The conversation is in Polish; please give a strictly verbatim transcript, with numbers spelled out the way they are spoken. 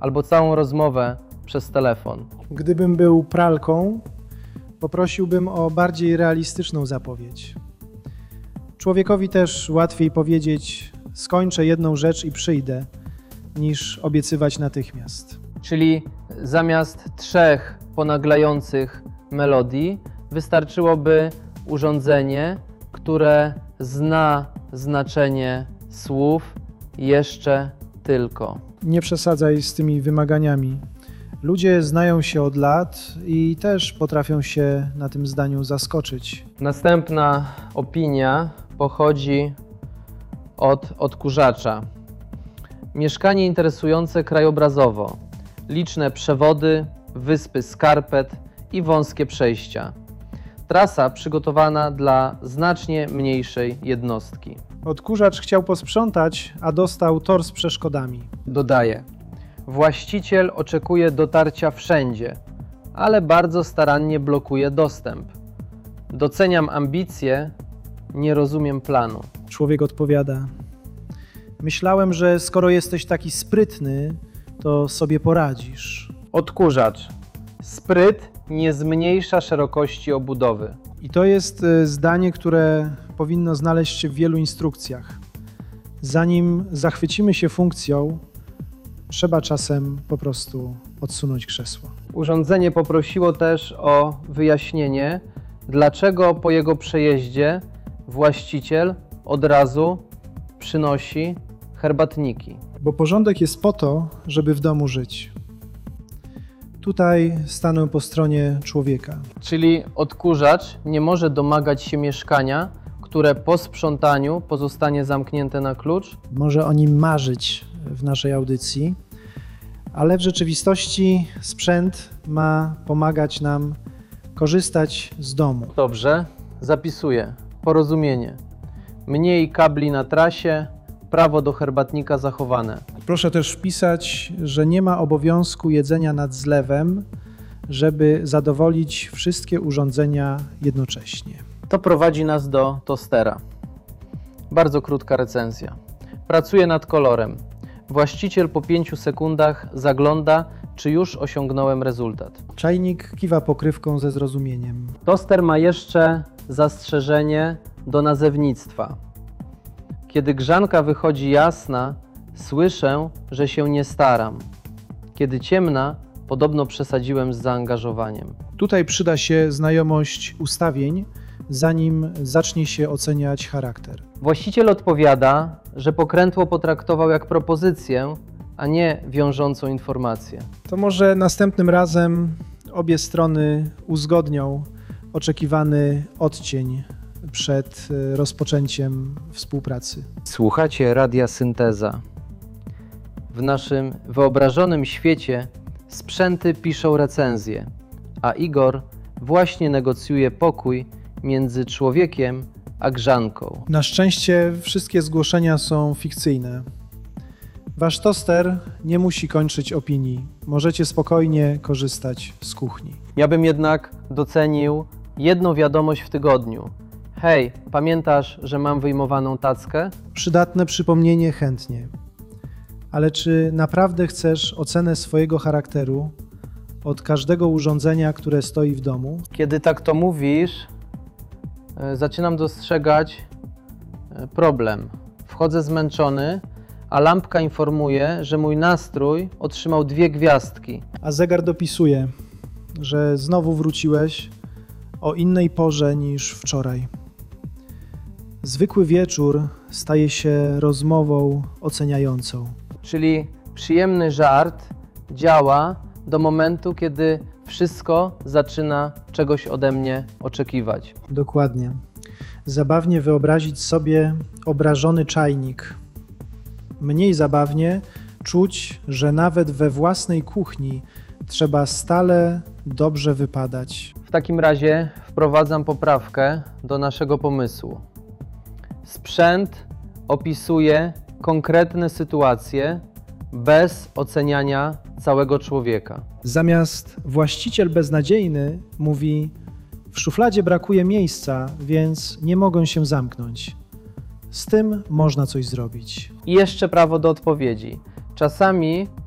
albo całą rozmowę przez telefon. Gdybym był pralką, poprosiłbym o bardziej realistyczną zapowiedź. Człowiekowi też łatwiej powiedzieć: skończę jedną rzecz i przyjdę, niż obiecywać natychmiast. Czyli zamiast trzech ponaglających melodii wystarczyłoby urządzenie, które zna znaczenie słów jeszcze tylko. Nie przesadzaj z tymi wymaganiami. Ludzie znają się od lat i też potrafią się na tym zdaniu zaskoczyć. Następna opinia pochodzi od odkurzacza. Mieszkanie interesujące krajobrazowo. Liczne przewody, wyspy skarpet i wąskie przejścia. Trasa przygotowana dla znacznie mniejszej jednostki. Odkurzacz chciał posprzątać, a dostał tor z przeszkodami. Dodaje: właściciel oczekuje dotarcia wszędzie, ale bardzo starannie blokuje dostęp. Doceniam ambicje, nie rozumiem planu. Człowiek odpowiada: myślałem, że skoro jesteś taki sprytny, to sobie poradzisz. Odkurzacz. Spryt nie zmniejsza szerokości obudowy. I to jest zdanie, które powinno znaleźć się w wielu instrukcjach. Zanim zachwycimy się funkcją, trzeba czasem po prostu odsunąć krzesło. Urządzenie poprosiło też o wyjaśnienie, dlaczego po jego przejeździe właściciel od razu przynosi herbatniki. Bo porządek jest po to, żeby w domu żyć. Tutaj stanę po stronie człowieka. Czyli odkurzacz nie może domagać się mieszkania, które po sprzątaniu pozostanie zamknięte na klucz? Może o nim marzyć w naszej audycji, ale w rzeczywistości sprzęt ma pomagać nam korzystać z domu. Dobrze, zapisuję. Porozumienie. Mniej kabli na trasie, prawo do herbatnika zachowane. Proszę też wpisać, że nie ma obowiązku jedzenia nad zlewem, żeby zadowolić wszystkie urządzenia jednocześnie. To prowadzi nas do tostera. Bardzo krótka recenzja. Pracuję nad kolorem. Właściciel po pięciu sekundach zagląda, czy już osiągnąłem rezultat. Czajnik kiwa pokrywką ze zrozumieniem. Toster ma jeszcze zastrzeżenie do nazewnictwa. Kiedy grzanka wychodzi jasna, słyszę, że się nie staram. Kiedy ciemna, podobno przesadziłem z zaangażowaniem. Tutaj przyda się znajomość ustawień, zanim zacznie się oceniać charakter. Właściciel odpowiada, że pokrętło potraktował jak propozycję, a nie wiążącą informację. To może następnym razem obie strony uzgodnią oczekiwany odcień przed rozpoczęciem współpracy. Słuchacie Radia Synteza. W naszym wyobrażonym świecie sprzęty piszą recenzje, a Igor właśnie negocjuje pokój między człowiekiem a grzanką. Na szczęście wszystkie zgłoszenia są fikcyjne. Wasz toster nie musi kończyć opinii. Możecie spokojnie korzystać z kuchni. Ja bym jednak docenił jedną wiadomość w tygodniu. Hej, pamiętasz, że mam wyjmowaną tackę? Przydatne przypomnienie chętnie. Ale czy naprawdę chcesz ocenę swojego charakteru od każdego urządzenia, które stoi w domu? Kiedy tak to mówisz, zaczynam dostrzegać problem. Wchodzę zmęczony, a lampka informuje, że mój nastrój otrzymał dwie gwiazdki. A zegar dopisuje, że znowu wróciłeś o innej porze niż wczoraj. Zwykły wieczór staje się rozmową oceniającą. Czyli przyjemny żart działa do momentu, kiedy wszystko zaczyna czegoś ode mnie oczekiwać. Dokładnie. Zabawnie wyobrazić sobie obrażony czajnik. Mniej zabawnie czuć, że nawet we własnej kuchni trzeba stale dobrze wypadać. W takim razie wprowadzam poprawkę do naszego pomysłu. Sprzęt opisuje konkretne sytuacje bez oceniania całego człowieka. Zamiast właściciel beznadziejny mówi: w szufladzie brakuje miejsca, więc nie mogą się zamknąć. Z tym można coś zrobić. I jeszcze prawo do odpowiedzi. Czasami